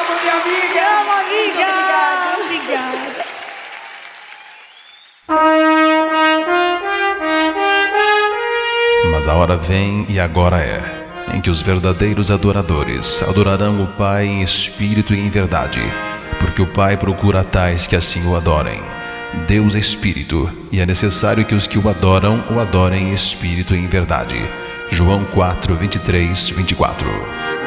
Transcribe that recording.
minha amiga. Te amo, amiga. Obrigada. Mas a hora vem e agora é, em que os verdadeiros adoradores adorarão o Pai em espírito e em verdade, porque o Pai procura tais que assim o adorem. Deus é espírito, e é necessário que os que o adorem em espírito e em verdade. João 4, 23, 24.